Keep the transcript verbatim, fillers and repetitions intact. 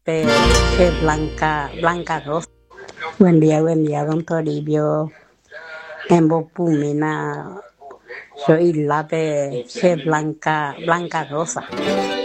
Pe, Che Blanca, Blanca Rosa. Buen día, buen día, don Toribio. En Bopumina, soy la Pe, Che Blanca, Blanca Rosa.